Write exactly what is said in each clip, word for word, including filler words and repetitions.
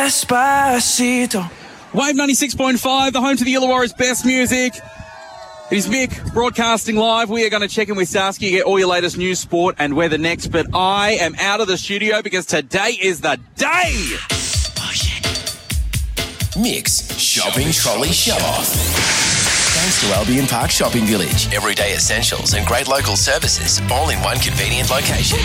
Despacito. Wave ninety-six point five, the home to the Illawarra's best music. It is Mick, broadcasting live. We are going to check in with Saskia, get all your latest news, sport and weather next. But I am out of the studio because today is the day. Mick's Shopping Trolley Show-Off. Thanks to Albion Park Shopping Village. Everyday essentials and great local services, all in one convenient location.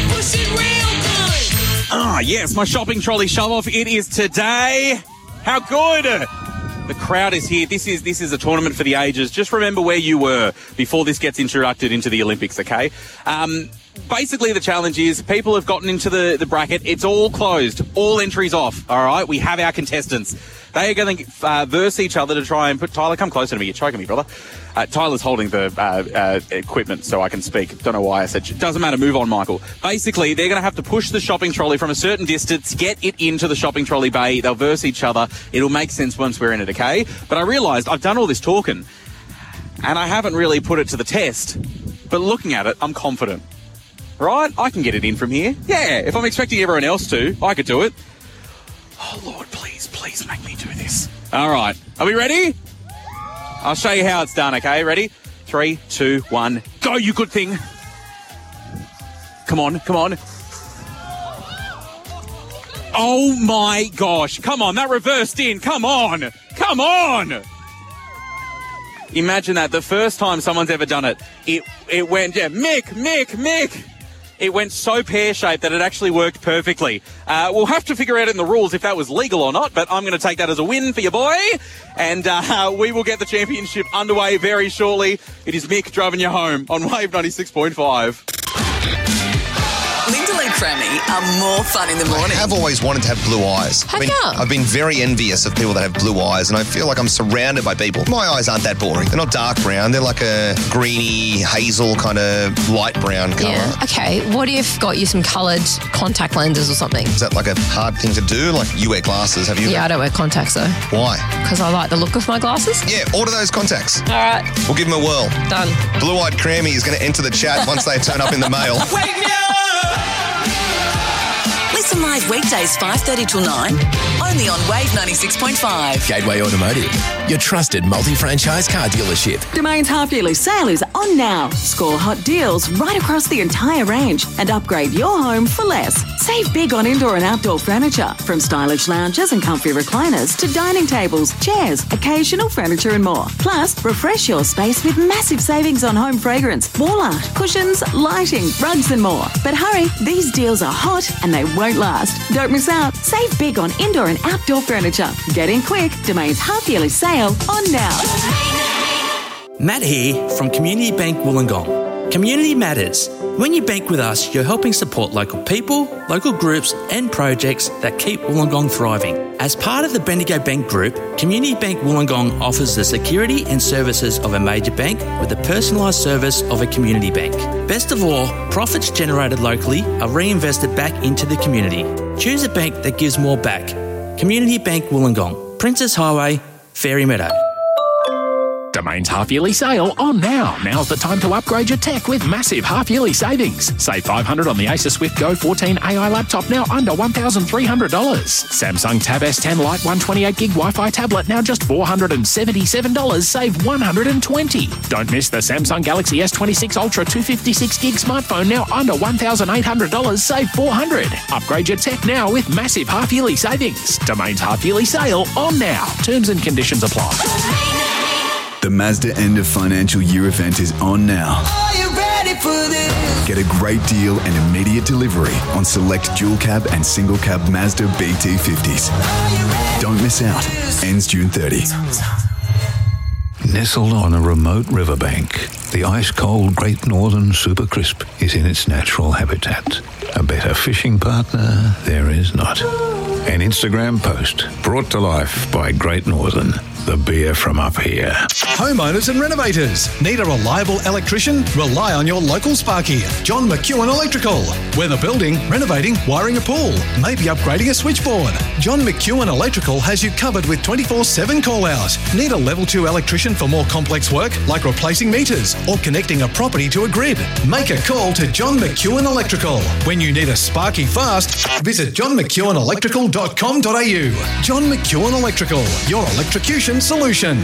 Ah, yes, my Shopping Trolley Show-Off. It is today. How good. The crowd is here. This is this is a tournament for the ages. Just remember where you were before this gets introduced into the Olympics, okay? Um, basically, the challenge is people have gotten into the, the bracket. It's all closed. All entries off, all right? We have our contestants. They are going to uh, verse each other to try and put... Tyler, come closer to me. You're choking me, brother. Uh, Tyler's holding the uh, uh, equipment so I can speak. Don't know why I said... Doesn't matter. Move on, Michael. Basically, they're going to have to push the shopping trolley from a certain distance, get it into the shopping trolley bay. They'll verse each other. It'll make sense once we're in it, okay? But I realised I've done all this talking and I haven't really put it to the test. But looking at it, I'm confident. Right? I can get it in from here. Yeah, if I'm expecting everyone else to, I could do it. Oh, Lord, please, please make me do this. All right. Are we ready? I'll show you how it's done, okay? Ready? Three, two, one, go, you good thing. Come on, come on. Oh, my gosh. Come on, that reversed in. Come on. Come on. Imagine that. The first time someone's ever done it, it, it went, yeah, Mick, Mick, Mick. It went so pear-shaped that it actually worked perfectly. Uh, we'll have to figure out in the rules if that was legal or not, but I'm going to take that as a win for your boy. And uh, we will get the championship underway very shortly. It is Mick driving you home on Wave ninety-six point five. Lyndall and Crammy are more fun in the morning. I have always wanted to have blue eyes. How I've been, come? I've been very envious of people that have blue eyes, and I feel like I'm surrounded by people. My eyes aren't that boring. They're not dark brown. They're like a greeny, hazel kind of light brown colour. Yeah. Okay, what if got you some coloured contact lenses or something? Is that like a hard thing to do? Like, you wear glasses, have you? Yeah, I don't wear contacts though. Why? Because I like the look of my glasses. Yeah, order those contacts. All right. We'll give them a whirl. Done. Blue-eyed Crammy is going to enter the chat once they turn up in the mail. Wake me up! Listen live weekdays five thirty till nine, only on Wave ninety-six point five. Gateway Automotive, your trusted multi-franchise car dealership. Domain's half-yearly sale is on now. Score hot deals right across the entire range and upgrade your home for less. Save big on indoor and outdoor furniture, from stylish lounges and comfy recliners to dining tables, chairs, occasional furniture and more. Plus, refresh your space with massive savings on home fragrance, wall art, cushions, lighting, rugs and more. But hurry, these deals are hot and they won't last. Don't miss out. Save big on indoor and outdoor furniture. Get in quick. Domain's half-yearly sale on now. Matt here from Community Bank Wollongong. Community matters. When you bank with us, you're helping support local people, local groups and projects that keep Wollongong thriving. As part of the Bendigo Bank Group, Community Bank Wollongong offers the security and services of a major bank with the personalised service of a community bank. Best of all, profits generated locally are reinvested back into the community. Choose a bank that gives more back. Community Bank Wollongong, Princess Highway, Fairy Meadow. Domain's half-yearly sale on now. Now's the time to upgrade your tech with massive half-yearly savings. Save five hundred dollars on the Acer Swift Go fourteen A I laptop, now under one thousand three hundred dollars. Samsung Tab S ten Lite one twenty-eight gig Wi-Fi tablet, now just four hundred seventy-seven dollars, save one hundred twenty dollars. Don't miss the Samsung Galaxy S twenty-six Ultra two fifty-six gig smartphone, now under one thousand eight hundred dollars, save four hundred dollars. Upgrade your tech now with massive half-yearly savings. Domain's half-yearly sale on now. Terms and conditions apply. The Mazda end of financial year event is on now. Are you ready for this? Get a great deal and immediate delivery on select dual cab and single cab Mazda B T fifties. Don't miss out. Ends June thirtieth. Nestled on a remote riverbank, the ice-cold Great Northern Super Crisp is in its natural habitat. A better fishing partner there is not. An Instagram post brought to life by Great Northern, the beer from up here. Homeowners and renovators. Need a reliable electrician? Rely on your local Sparky, John McEwen Electrical. Whether building, renovating, wiring a pool, maybe upgrading a switchboard, John McEwen Electrical has you covered with twenty-four seven call-out. Need a level two electrician for more complex work like replacing meters or connecting a property to a grid? Make a call to John McEwen Electrical. When you need a Sparky fast, visit john mcewen electrical dot com dot a u. John McEwen Electrical, your electrocution solution.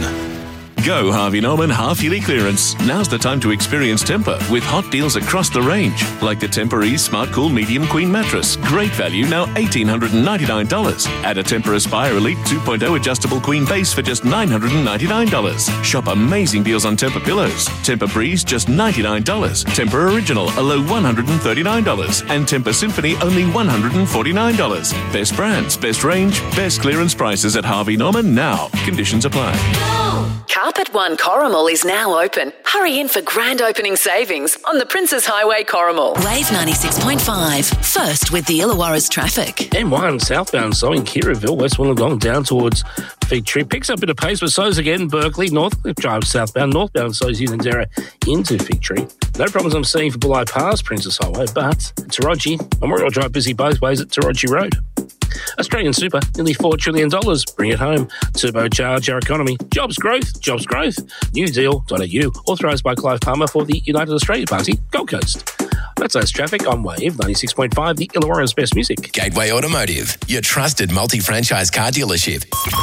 Go Harvey Norman half-yearly clearance. Now's the time to experience Tempur with hot deals across the range. Like the Tempur-Ease Smart Cool Medium Queen Mattress. Great value, now one thousand eight hundred ninety-nine dollars. Add a Tempur Aspire Elite two point oh Adjustable Queen Base for just nine hundred ninety-nine dollars. Shop amazing deals on Tempur pillows. Tempur Breeze, just ninety-nine dollars. Tempur Original, a low one hundred thirty-nine dollars. And Tempur Symphony, only one hundred forty-nine dollars. Best brands, best range, best clearance prices at Harvey Norman now. Conditions apply. Carpet One Corrimal is now open. Hurry in for grand opening savings on the Princes Highway Corrimal. Wave ninety-six point five. First with the Illawarra's traffic. M one southbound, so in Kirraville, West Wollongong down towards Fig Tree. Picks up a bit of pace, but so's again Berkeley. Northcliffe Drive southbound, northbound, so's Unanderra into Fig Tree. No problems I'm seeing for Bulli Pass, Princes Highway, but Taronji, Memorial Drive busy both ways at Taronji Road. Australian Super, nearly four trillion dollars. Bring it home. Turbocharge our economy. Jobs growth, jobs growth. New deal dot a u. Authorised by Clive Palmer for the United Australia Party, Gold Coast. That's us traffic on Wave ninety-six point five, the Illawarra's best music. Gateway Automotive, your trusted multi-franchise car dealership.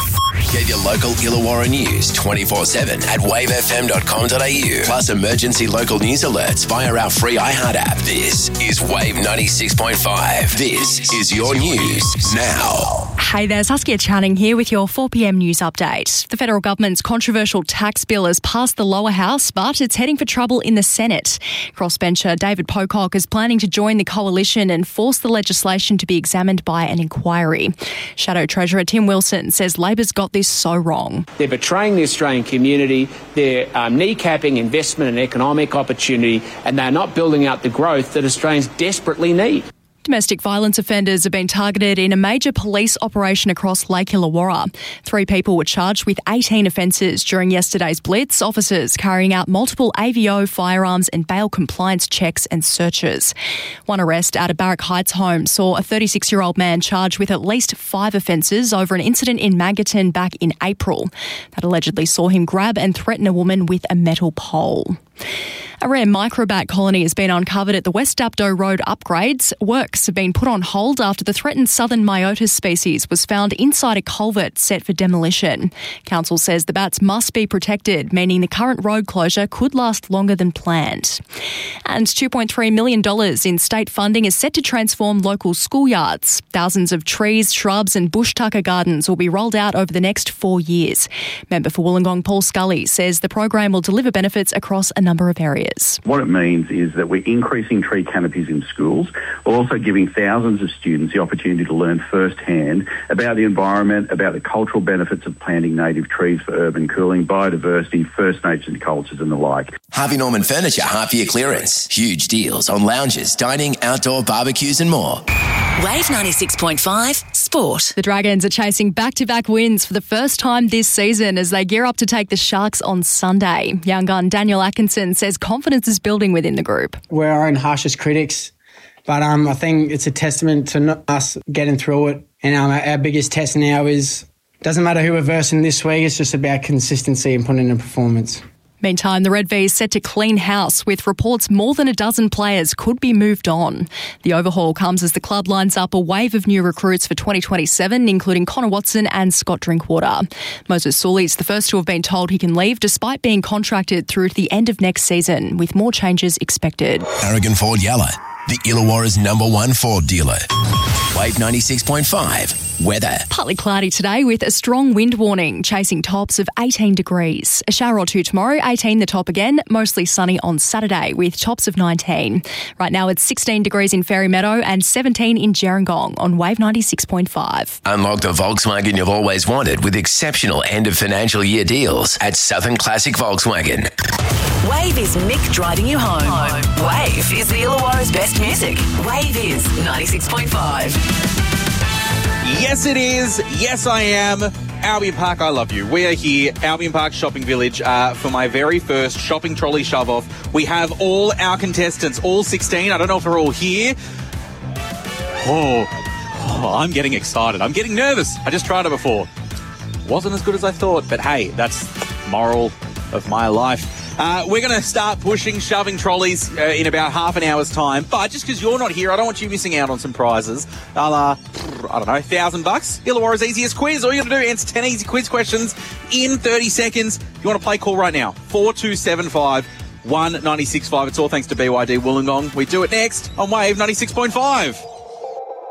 Get your local Illawarra news twenty-four seven at wave f m dot com dot a u. Plus emergency local news alerts via our free iHeart app. This is Wave ninety-six point five. This is your news now. Hey there, Saskia Channing here with your four p m news update. The federal government's controversial tax bill has passed the lower house, but it's heading for trouble in the Senate. Crossbencher David Pocock is planning to join the coalition and force the legislation to be examined by an inquiry. Shadow Treasurer Tim Wilson says Labor's got this so wrong. They're betraying the Australian community, they're um, kneecapping investment and economic opportunity, and they're not building out the growth that Australians desperately need. Domestic violence offenders have been targeted in a major police operation across Lake Illawarra. Three people were charged with eighteen offences during yesterday's blitz, officers carrying out multiple A V O, firearms and bail compliance checks and searches. One arrest at a Barrack Heights home saw a thirty-six-year-old man charged with at least five offences over an incident in Mangaton back in April that allegedly saw him grab and threaten a woman with a metal pole. A rare microbat colony has been uncovered at the West Dapto Road upgrades. Works have been put on hold after the threatened southern myotis species was found inside a culvert set for demolition. Council says the bats must be protected, meaning the current road closure could last longer than planned. And two point three million dollars in state funding is set to transform local schoolyards. Thousands of trees, shrubs and bush tucker gardens will be rolled out over the next four years. Member for Wollongong Paul Scully says the program will deliver benefits across a number of areas. What it means is that we're increasing tree canopies in schools, while also giving thousands of students the opportunity to learn firsthand about the environment, about the cultural benefits of planting native trees for urban cooling, biodiversity, First Nations cultures and the like. Harvey Norman Furniture half-year clearance. Huge deals on lounges, dining, outdoor barbecues and more. Wave ninety-six point five Sport. The Dragons are chasing back-to-back wins for the first time this season as they gear up to take the Sharks on Sunday. Young gun Daniel Atkinson says confidence is building within the group. We're our own harshest critics, but um, I think it's a testament to not us getting through it. And um, our biggest test now is, doesn't matter who we're versing this week, it's just about consistency and putting in a performance. Meantime, the Red V is set to clean house with reports more than a dozen players could be moved on. The overhaul comes as the club lines up a wave of new recruits for twenty twenty-seven, including Connor Watson and Scott Drinkwater. Moses Sully's the first to have been told he can leave despite being contracted through to the end of next season, with more changes expected. Aragon Ford Yalla, the Illawarra's number one Ford dealer. Wave ninety-six point five. Weather. Partly cloudy today with a strong wind warning, chasing tops of eighteen degrees. A shower or two tomorrow, eighteen the top again. Mostly sunny on Saturday with tops of nineteen. Right now it's sixteen degrees in Fairy Meadow and seventeen in Gerringong on Wave ninety-six point five. Unlock the Volkswagen you've always wanted with exceptional end of financial year deals at Southern Classic Volkswagen. Wave is Mick driving you home. Wave is the Illawarra's best music. Wave is ninety-six point five. Yes, it is. Yes, I am. Albion Park, I love you. We are here, Albion Park Shopping Village, uh, for my very first shopping trolley shove-off. We have all our contestants, all sixteen. I don't know if they're all here. Oh, oh, I'm getting excited. I'm getting nervous. I just tried it before. Wasn't as good as I thought, but hey, that's moral of my life. Uh, we're going to start pushing, shoving trolleys uh, in about half an hour's time. But just because you're not here, I don't want you missing out on some prizes. I'll, uh, I don't know, thousand bucks. Illawarra's easiest quiz. All you got to do is answer ten easy quiz questions in thirty seconds. If you want to play, call right now. four two seven five, one nine six five. It's all thanks to B Y D Wollongong. We do it next on Wave ninety-six point five.